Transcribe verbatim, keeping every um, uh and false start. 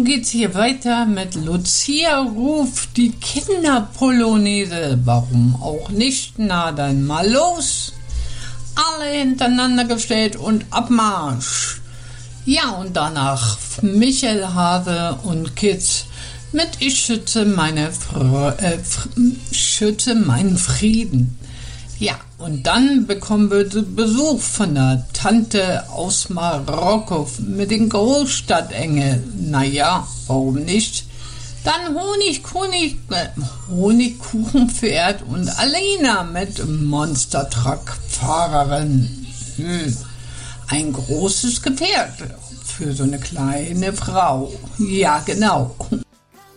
nun geht's hier weiter mit Lucia ruft die Kinderpolonaise. Warum auch nicht? Na dann mal los. Alle hintereinander gestellt und Abmarsch. Ja, und danach Michael Hase und Kids mit Ich schütze meine Fre- äh, schütze meinen Frieden. Ja, und dann bekommen wir Besuch von der Tante aus Marokko mit den Großstadtengel. Naja, warum nicht? Dann Honig, Honig, äh, Honigkuchenpferd und Alena mit Monstertruck-Fahrerin. Hm. Ein großes Gefährt für so eine kleine Frau. Ja, genau.